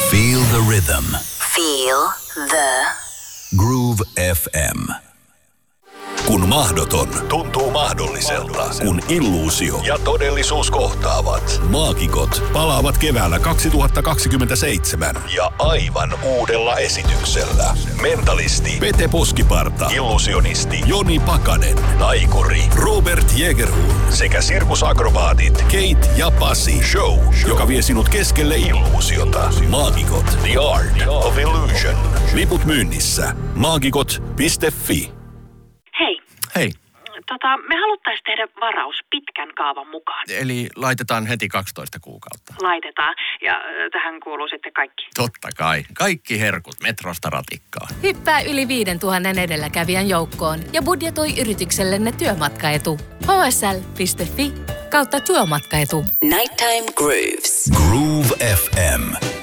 Feel the rhythm. Feel the Groove FM. Kun mahdoton tuntuu mahdolliselta, kun illuusio ja todellisuus kohtaavat. Maagikot palaavat keväällä 2027 ja aivan uudella esityksellä. Mentalisti Pete Poskiparta, illusionisti Joni Pakanen, taikuri Robert Jägerhun sekä sirkusakrobaatit Kate ja Pasi. Show, joka vie sinut keskelle illuusiota. Maagikot, The Art of Illusion. Liput myynnissä. Maagikot.fi. Hei. Me haluttaisiin tehdä varaus pitkän kaavan mukaan. Eli laitetaan heti 12 kuukautta. Laitetaan. Ja tähän kuuluu sitten kaikki. Totta kai. Kaikki herkut Metrosta ratikkaan. Hyppää yli 5000 edelläkävijän joukkoon ja budjetoi yrityksellenne työmatkaetu. hsl.fi/työmatkaetu. Nighttime Grooves. Groove FM.